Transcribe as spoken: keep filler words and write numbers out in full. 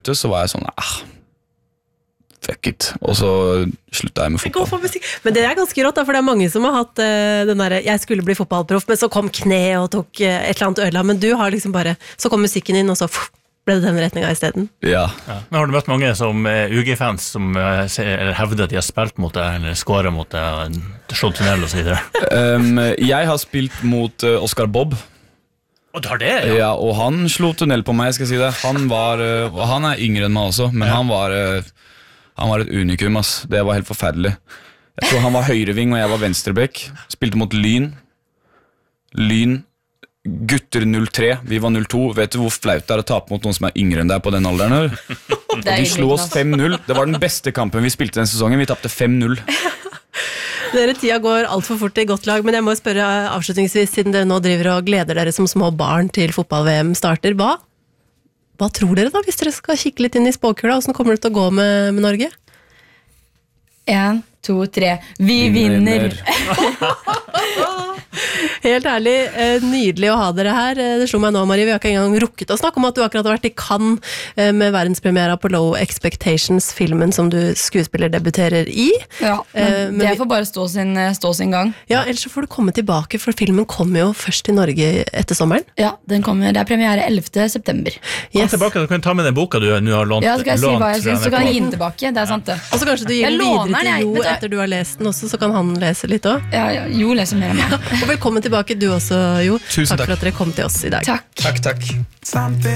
Så var jeg sånn, ah, fuck it. Og så sluttet jeg med fotball. Men det er ganske rått, da, for det er mange som har hatt uh, den der, jeg skulle bli fotballproff, men så kom kne og tok uh, et eller annet ødela, men du har liksom bare, så kom musikken inn, og så pff, ble det den retningen i stedet. Ja. ja. Men har du møtt mange som uh, U G-fans som uh, eller hevder at de har spilt mot deg, eller skåret mot deg, slått tunnel og så videre? um, jeg har spilt mot uh, Oscar Bob. Og du har det, ja. Ja, og han slo tunnel på meg, skal jeg si det. Han var, uh, han er yngre enn meg også, men ja. han var... Uh, Han var et unikum, ass. Det var helt forferdelig. Jeg tror han var høyreving, og jeg var venstrebekk. Spilte mot Lyn. Lyn. Gutter null tre, vi var null to. Vet du hvor flaut det er å tape mot noen som er yngre enn deg på den alderen? De slo oss fem null. Det var den beste kampen vi spilte den sesongen. Vi tapte fem null. Dere tida går alt for fort i godt lag, men jeg må spørre avslutningsvis, siden dere nå driver og gleder dere som små barn til fotball-V M starter, hva? Hva tror dere da, hvis dere skal kikke litt inn i spåkula? Hvordan kommer det til å gå med, med Norge? En, to, tre. Vi vinner! Helt ærlig, nydelig å ha dere her. Det slo meg nå, Marie, vi har ikke engang rukket å snakke om at du akkurat har vært i Cannes med verdenspremiere på Low Expectations, filmen som du skuespiller debuterer i. Ja, men det får bare stå sin, stå sin gang. Ja, ellers så får du komme tilbake, for filmen kommer jo først til Norge etter sommeren. Ja, den kommer, det er premiere ellevte september. Kom yes. tilbake, du kan ta med den boka du nå har lånt. Ja, skal jeg si hva jeg synes, så kan jeg gi den tilbake, det er sant det. Og så kanskje du gir den videre til Jo etter du har lest den også, så kan han lese litt også. Ja, ja, Jo leser mer enn meg. Og velkommen tilbake du også, Jo. Tusen takk. Takk for at dere kom til oss i dag. Takk. Takk, takk.